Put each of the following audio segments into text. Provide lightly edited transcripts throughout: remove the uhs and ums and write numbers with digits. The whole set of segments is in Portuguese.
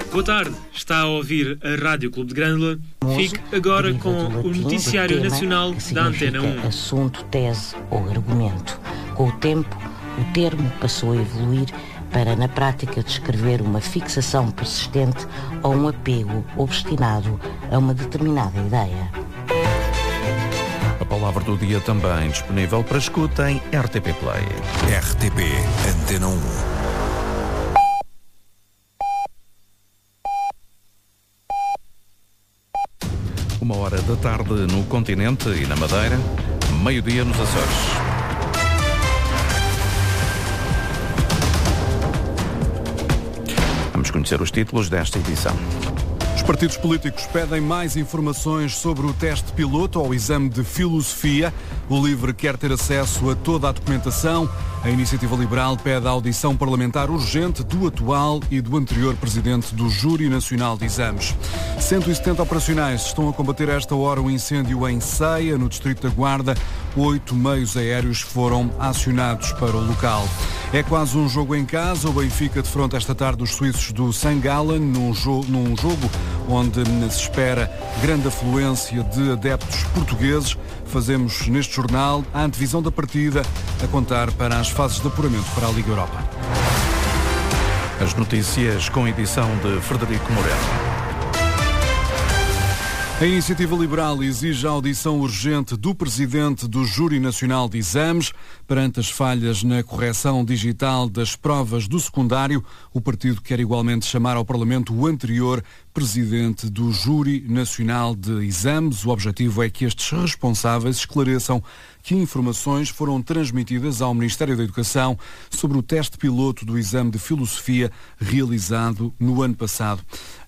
Boa tarde, está a ouvir a Rádio Clube de Grândola. Fique agora com o Noticiário Nacional da Antena 1. Assunto, tese ou argumento. Com o tempo, o termo passou a evoluir para, na prática, descrever uma fixação persistente ou um apego obstinado a uma determinada ideia. A palavra do dia também disponível para escuta em RTP Play. RTP Antena 1. Uma hora da tarde no continente e na Madeira, meio-dia nos Açores. Vamos conhecer os títulos desta edição. Os partidos políticos pedem mais informações sobre o teste piloto ao exame de filosofia. O LIVRE quer ter acesso a toda a documentação. A Iniciativa Liberal pede a audição parlamentar urgente do atual e do anterior presidente do Júri Nacional de Exames. 170 operacionais estão a combater a esta hora o incêndio em Ceia, no Distrito da Guarda. 8 meios aéreos foram acionados para o local. É quase um jogo em casa. O Benfica defronta esta tarde os suíços do St. Gallen num jogo onde se espera grande afluência de adeptos portugueses. Fazemos neste jornal a antevisão da partida, a contar para as fases de apuramento para a Liga Europa. As notícias com edição de Frederico Moreno. A Iniciativa Liberal exige a audição urgente do presidente do Júri Nacional de Exames perante as falhas na correção digital das provas do secundário. O partido quer igualmente chamar ao Parlamento o anterior presidente do Júri Nacional de Exames. O objetivo é que estes responsáveis esclareçam que informações foram transmitidas ao Ministério da Educação sobre o teste piloto do exame de filosofia realizado no ano passado.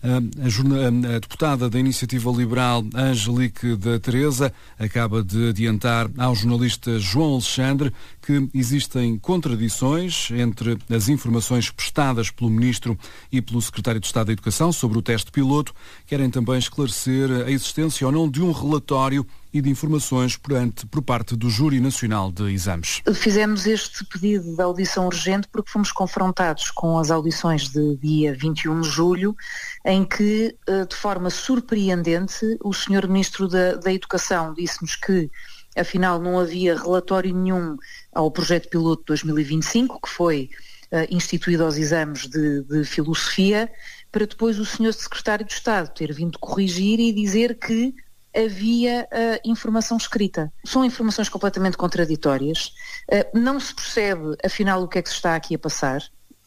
A deputada da Iniciativa Liberal, Angelique da Teresa, acaba de adiantar ao jornalista João Alexandre que existem contradições entre as informações prestadas pelo Ministro e pelo Secretário de Estado da Educação sobre o teste piloto. Querem também esclarecer a existência ou não de um relatório e de informações por parte do Júri Nacional de Exames. Fizemos este pedido de audição urgente porque fomos confrontados com as audições de dia 21 de julho, em que, de forma surpreendente, o Sr. Ministro da Educação disse-nos que, afinal, não havia relatório nenhum ao projeto piloto 2025, que foi instituído aos exames de filosofia, para depois o Sr. Secretário de Estado ter vindo corrigir e dizer que havia informação escrita. São informações completamente contraditórias. Não se percebe, afinal, o que é que se está aqui a passar.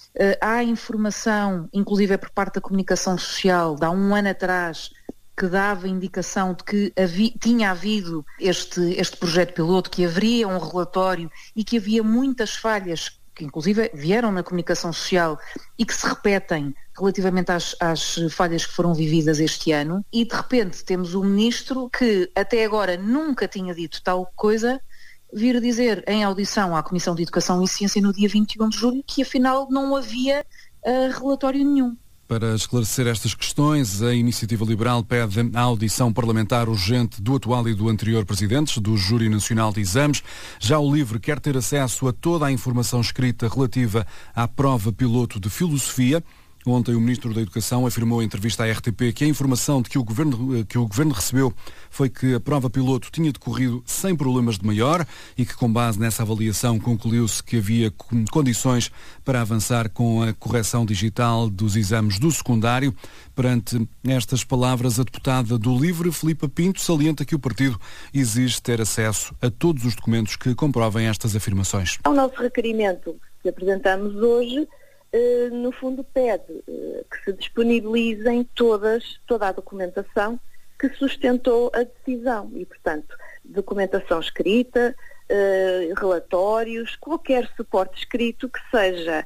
Há informação, inclusive por parte da comunicação social, de há um ano atrás, que dava indicação de que tinha havido este projeto piloto, que haveria um relatório e que havia muitas falhas que inclusive vieram na comunicação social e que se repetem relativamente às falhas que foram vividas este ano, e de repente temos um ministro que até agora nunca tinha dito tal coisa, vir dizer em audição à Comissão de Educação e Ciência no dia 21 de julho que afinal não havia relatório nenhum. Para esclarecer estas questões, a Iniciativa Liberal pede a audição parlamentar urgente do atual e do anterior presidentes do Júri Nacional de Exames. Já o LIVRE quer ter acesso a toda a informação escrita relativa à prova piloto de filosofia. Ontem o Ministro da Educação afirmou em entrevista à RTP que a informação de que o Governo recebeu foi que a prova piloto tinha decorrido sem problemas de maior e que, com base nessa avaliação, concluiu-se que havia condições para avançar com a correção digital dos exames do secundário. Perante estas palavras, a deputada do LIVRE, Filipa Pinto, salienta que o partido exige ter acesso a todos os documentos que comprovem estas afirmações. O nosso requerimento que apresentamos hoje no fundo pede que se disponibilizem toda a documentação que sustentou a decisão e, portanto, documentação escrita, relatórios, qualquer suporte escrito que seja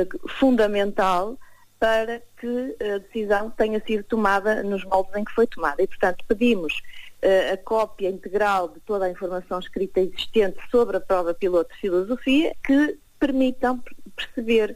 fundamental para que a decisão tenha sido tomada nos moldes em que foi tomada. E, portanto, pedimos a cópia integral de toda a informação escrita existente sobre a prova piloto de filosofia que permitam perceber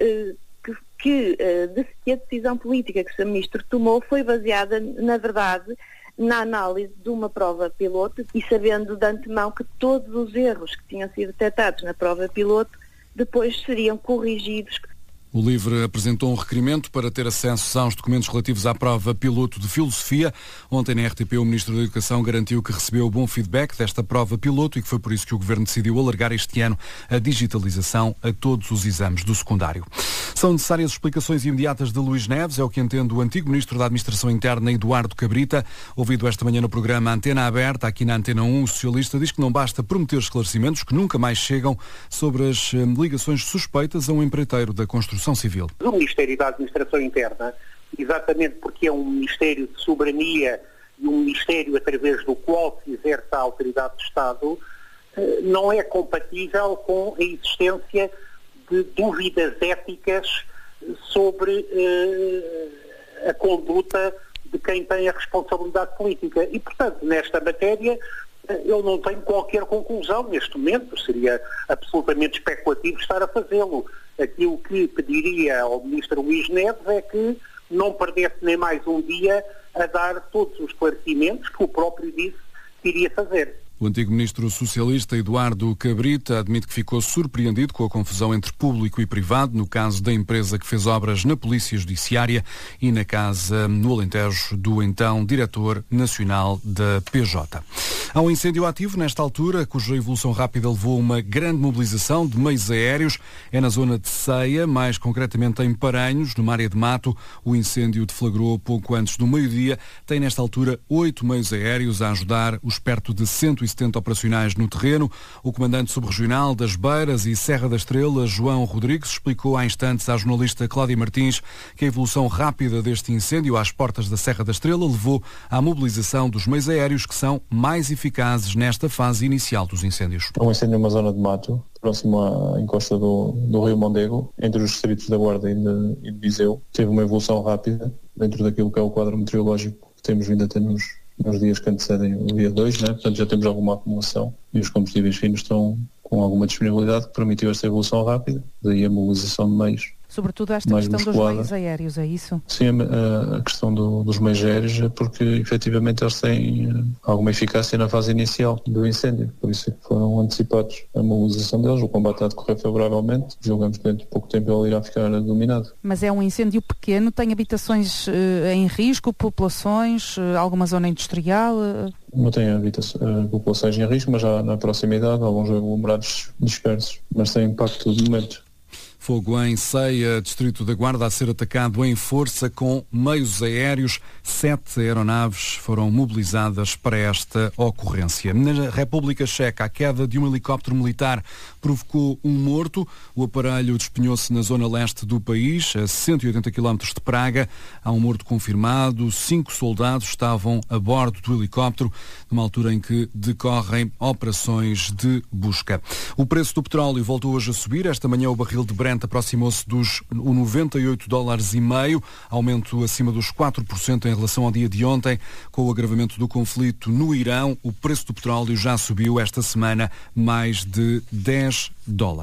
que a decisão política que o Sr. Ministro tomou foi baseada, na verdade, na análise de uma prova piloto e sabendo de antemão que todos os erros que tinham sido detectados na prova piloto depois seriam corrigidos O LIVRE apresentou um requerimento para ter acesso aos documentos relativos à prova piloto de filosofia. Ontem na RTP o Ministro da Educação garantiu que recebeu bom feedback desta prova piloto e que foi por isso que o Governo decidiu alargar este ano a digitalização a todos os exames do secundário. São necessárias explicações imediatas de Luís Neves, é o que entende o antigo Ministro da Administração Interna, Eduardo Cabrita. Ouvido esta manhã no programa Antena Aberta, aqui na Antena 1, o socialista diz que não basta prometer esclarecimentos que nunca mais chegam sobre as ligações suspeitas a um empreiteiro da construção civil. O Ministério da Administração Interna, exatamente porque é um Ministério de soberania e um Ministério através do qual se exerce a autoridade do Estado, não é compatível com a existência de dúvidas éticas sobre a conduta de quem tem a responsabilidade política. E, portanto, nesta matéria, eu não tenho qualquer conclusão neste momento. Seria absolutamente especulativo estar a fazê-lo. Aquilo que pediria ao Ministro Luís Neves é que não perdesse nem mais um dia a dar todos os esclarecimentos que o próprio disse que iria fazer. O antigo ministro socialista Eduardo Cabrita admite que ficou surpreendido com a confusão entre público e privado no caso da empresa que fez obras na Polícia Judiciária e na casa no Alentejo do então diretor nacional da PJ. Há um incêndio ativo nesta altura, cuja evolução rápida levou a uma grande mobilização de meios aéreos. É na zona de Ceia, mais concretamente em Paranhos, numa área de mato. O incêndio deflagrou pouco antes do meio-dia. Tem nesta altura 8 meios aéreos a ajudar os perto de 170 operacionais no terreno. O comandante subregional das Beiras e Serra da Estrela, João Rodrigues, explicou há instantes à jornalista Cláudia Martins que a evolução rápida deste incêndio às portas da Serra da Estrela levou à mobilização dos meios aéreos que são mais eficazes nesta fase inicial dos incêndios. Um incêndio numa zona de mato, próximo à encosta do Rio Mondego, entre os distritos da Guarda e de Viseu. Teve uma evolução rápida dentro daquilo que é o quadro meteorológico que temos vindo a ter nos dias que antecedem o dia 2, né? Portanto já temos alguma acumulação e os combustíveis finos estão com alguma disponibilidade que permitiu esta evolução rápida, daí a mobilização de meios. Sobretudo esta questão dos meios aéreos, é isso? Sim, a questão dos meios aéreos é porque efetivamente eles têm alguma eficácia na fase inicial do incêndio, por isso é que foram antecipados a mobilização deles, o combate a decorrer favoravelmente, julgamos que dentro de pouco tempo ele irá ficar dominado. Mas é um incêndio pequeno, tem habitações em risco, populações, alguma zona industrial? Não tem populações em risco, mas já na proximidade, alguns aglomerados dispersos, mas tem impacto de momento. Fogo em Ceia, distrito da Guarda, a ser atacado em força com meios aéreos. 7 aeronaves foram mobilizadas para esta ocorrência. Na República Checa, a queda de um helicóptero militar provocou um morto. O aparelho despenhou-se na zona leste do país, a 180 km de Praga. Há um morto confirmado. 5 soldados estavam a bordo do helicóptero, numa altura em que decorrem operações de busca. O preço do petróleo voltou hoje a subir. Esta manhã o barril de Brent aproximou-se dos $98,5, aumento acima dos 4% em relação ao dia de ontem. Com o agravamento do conflito no Irão, o preço do petróleo já subiu esta semana mais de $10.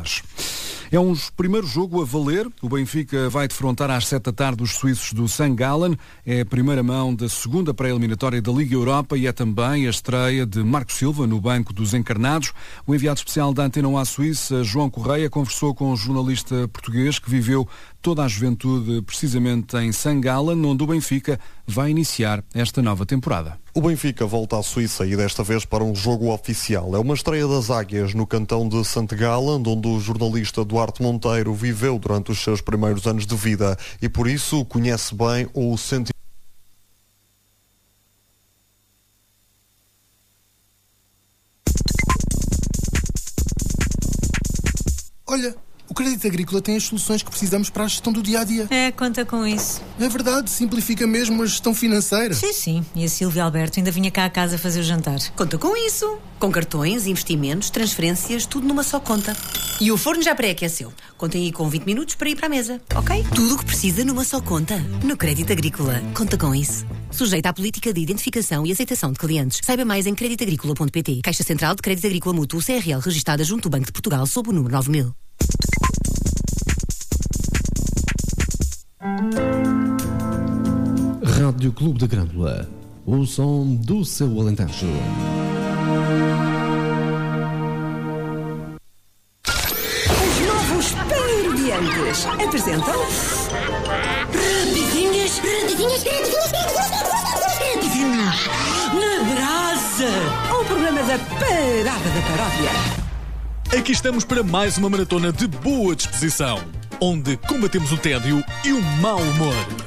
É um primeiro jogo a valer. O Benfica vai defrontar às 7 da tarde os suíços do St. Gallen. É a primeira mão da segunda pré-eliminatória da Liga Europa e é também a estreia de Marco Silva no banco dos encarnados. O enviado especial da Antena 1 à Suíça, João Correia, conversou com o jornalista português que viveu toda a juventude precisamente em St. Gallen, onde o Benfica vai iniciar esta nova temporada. O Benfica volta à Suíça e desta vez para um jogo oficial. É uma estreia das Águias no cantão de St. Gallen, onde o jornalista Duarte Monteiro viveu durante os seus primeiros anos de vida e por isso conhece bem o sentimento. Olha, o Crédito Agrícola tem as soluções que precisamos para a gestão do dia-a-dia. É, conta com isso. É verdade, simplifica mesmo a gestão financeira. Sim. E a Silvia Alberto ainda vinha cá a casa fazer o jantar. Conta com isso. Com cartões, investimentos, transferências, tudo numa só conta. E o forno já pré-aqueceu. Contem aí com 20 minutos para ir para a mesa, ok? Tudo o que precisa numa só conta. No Crédito Agrícola. Conta com isso. Sujeita à política de identificação e aceitação de clientes. Saiba mais em creditagricola.pt. Caixa Central de Crédito Agrícola Mútuo CRL, registada junto ao Banco de Portugal sob o número 9000. Rádio Clube da Grândola, o som do seu Alentejo. Os novos Pan-Eurobiantes apresentam Radivinhos! Radivinhos! Na brasa! O programa da Parada da Paródia. Aqui estamos para mais uma maratona de boa disposição, onde combatemos o tédio e o mau humor.